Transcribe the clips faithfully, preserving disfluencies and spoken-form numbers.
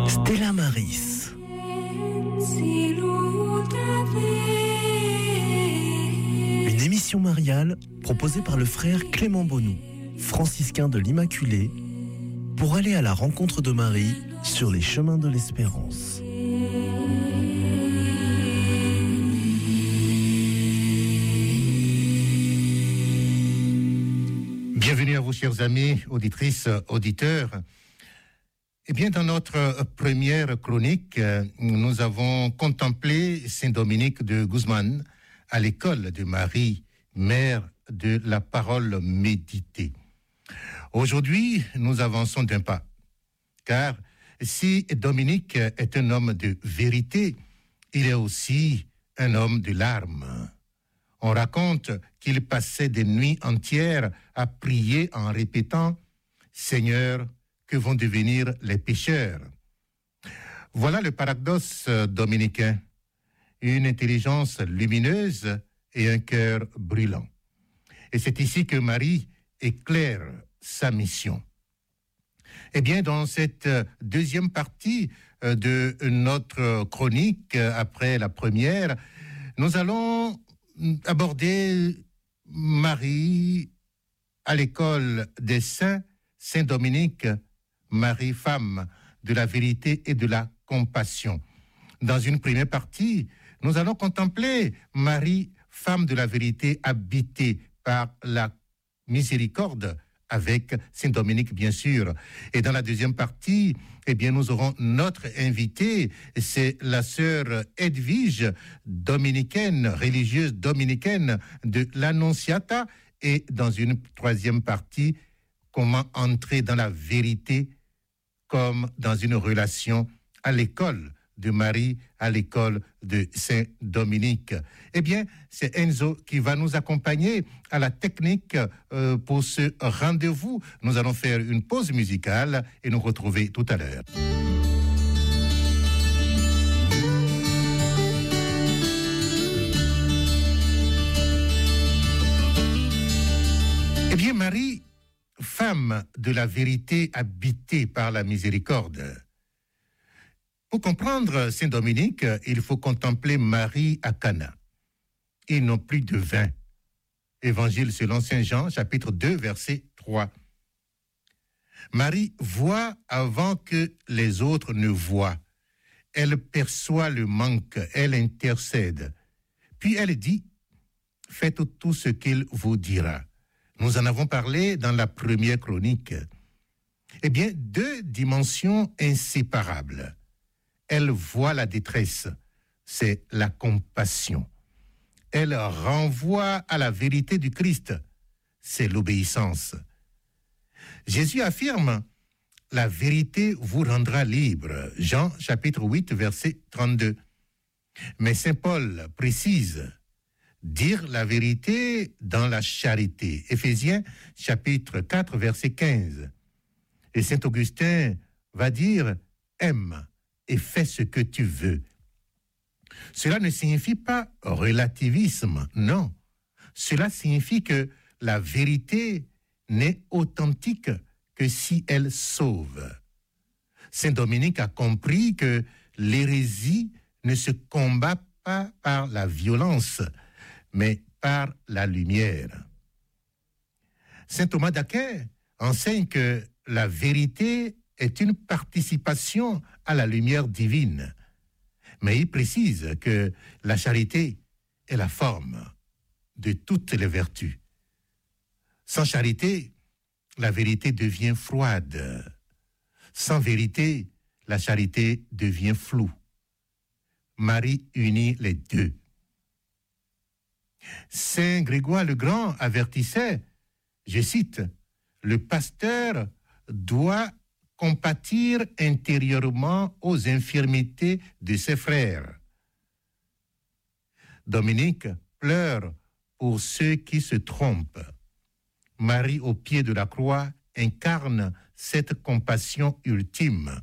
Stella Maris. Une émission mariale proposée par le frère Clément Bonou, franciscain de l'Immaculée, pour aller à la rencontre de Marie sur les chemins de l'espérance. Bienvenue à vous, chers amis, auditrices, auditeurs. Eh bien, dans notre première chronique, nous avons contemplé Saint Dominique de Guzman à l'école de Marie, mère de la parole méditée. Aujourd'hui, nous avançons d'un pas, car si Dominique est un homme de vérité, il est aussi un homme de larmes. On raconte qu'il passait des nuits entières à prier en répétant « Seigneur, que vont devenir les pécheurs ?» Voilà le paradoxe dominicain, une intelligence lumineuse et un cœur brûlant. Et c'est ici que Marie éclaire sa mission. Eh bien, dans cette deuxième partie de notre chronique, après la première, nous allons aborder Marie à l'école des saints, Saint Dominique, Marie, femme de la vérité et de la compassion. Dans une première partie, nous allons contempler Marie, femme de la vérité, habitée par la miséricorde, avec Saint Dominique, bien sûr. Et dans la deuxième partie, eh bien, nous aurons notre invitée, c'est la sœur Edwige, dominicaine, religieuse dominicaine de l'Annonciata. Et dans une troisième partie, comment entrer dans la vérité comme dans une relation à l'école de Marie, à l'école de Saint Dominique. Eh bien, c'est Enzo qui va nous accompagner à la technique euh, pour ce rendez-vous. Nous allons faire une pause musicale et nous retrouver tout à l'heure. Eh bien, Marie, femme de la vérité habitée par la miséricorde. Pour comprendre Saint Dominique, il faut contempler Marie à Cana. Ils n'ont plus de vin. Évangile selon Saint Jean, chapitre deux, verset trois. Marie voit avant que les autres ne voient. Elle perçoit le manque, elle intercède. Puis elle dit, faites tout ce qu'il vous dira. Nous en avons parlé dans la première chronique. Eh bien, deux dimensions inséparables. Elle voit la détresse, c'est la compassion. Elle renvoie à la vérité du Christ, c'est l'obéissance. Jésus affirme, la vérité vous rendra libre. Jean chapitre huit, verset trente-deux. Mais Saint Paul précise, dire la vérité dans la charité. Éphésiens chapitre quatre, verset quinze. Et Saint Augustin va dire, aime et fais ce que tu veux. Cela ne signifie pas relativisme, non. Cela signifie que la vérité n'est authentique que si elle sauve. Saint Dominique a compris que l'hérésie ne se combat pas par la violence, mais par la lumière. Saint Thomas d'Aquin enseigne que la vérité est une participation à la lumière divine. Mais il précise que la charité est la forme de toutes les vertus. Sans charité, la vérité devient froide. Sans vérité, la charité devient floue. Marie unit les deux. Saint Grégoire le Grand avertissait, je cite, « Le pasteur doit compatir intérieurement aux infirmités de ses frères. » Dominique pleure pour ceux qui se trompent. Marie, au pied de la croix, incarne cette compassion ultime.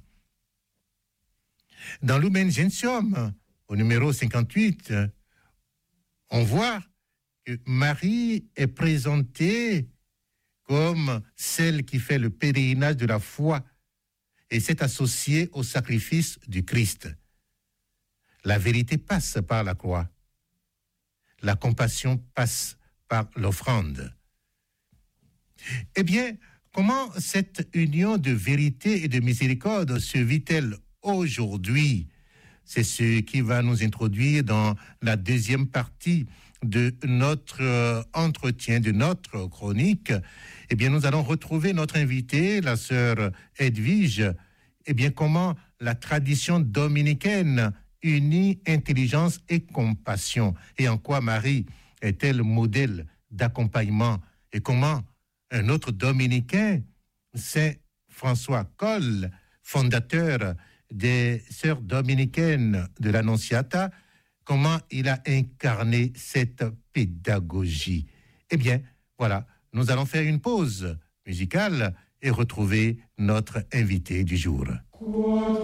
Dans Lumen Gentium, au numéro cinquante-huit, on voit que Marie est présentée comme celle qui fait le pèlerinage de la foi, et s'est associé au sacrifice du Christ. La vérité passe par la croix. La compassion passe par l'offrande. Eh bien, comment cette union de vérité et de miséricorde se vit-elle aujourd'hui? C'est ce qui va nous introduire dans la deuxième partie de notre euh, entretien, de notre chronique. Eh bien, nous allons retrouver notre invitée, la sœur Edwige. Eh bien, comment la tradition dominicaine unit intelligence et compassion, et en quoi Marie est-elle modèle d'accompagnement, et comment un autre dominicain, Saint François Coll, fondateur des Sœurs dominicaines de l'Annonciata, comment il a incarné cette pédagogie. Eh bien, voilà, nous allons faire une pause musicale et retrouver notre invité du jour.